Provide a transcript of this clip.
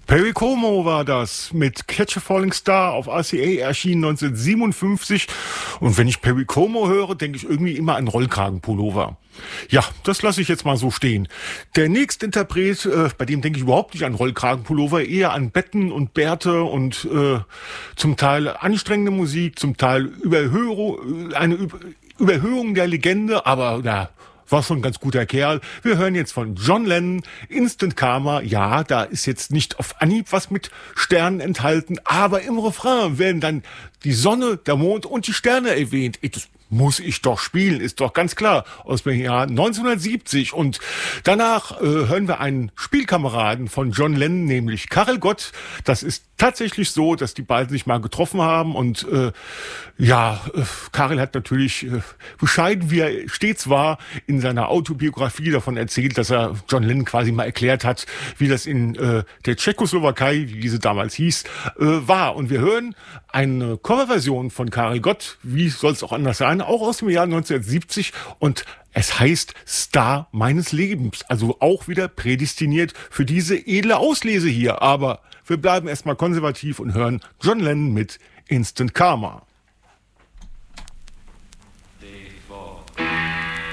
Perry Como war das mit Catch a Falling Star auf RCA, erschienen 1957. Und wenn ich Perry Como höre, denke ich irgendwie immer an Rollkragenpullover. Ja, das lasse ich jetzt mal so stehen. Der nächste Interpret, bei dem denke ich überhaupt nicht an Rollkragenpullover, eher an Betten und Bärte und zum Teil anstrengende Musik, zum Teil eine Überhöhung der Legende, aber na, war schon ein ganz guter Kerl. Wir hören jetzt von John Lennon, Instant Karma. Ja, da ist jetzt nicht auf Anhieb was mit Sternen enthalten, aber im Refrain werden dann die Sonne, der Mond und die Sterne erwähnt. Das muss ich doch spielen, ist doch ganz klar, aus dem Jahr 1970. Und danach hören wir einen Spielkameraden von John Lennon, nämlich Karel Gott. Das ist tatsächlich so, dass die beiden sich mal getroffen haben. Und Karel hat natürlich, bescheiden wie er stets war, in seiner Autobiografie davon erzählt, dass er John Lennon quasi mal erklärt hat, wie das in der Tschechoslowakei, wie diese damals hieß, war. Und wir hören eine Coverversion von Karel Gott, wie soll es auch anders sein, auch aus dem Jahr 1970, und es heißt Star meines Lebens, also auch wieder prädestiniert für diese edle Auslese hier. Aber wir bleiben erstmal konservativ und hören John Lennon mit Instant Karma.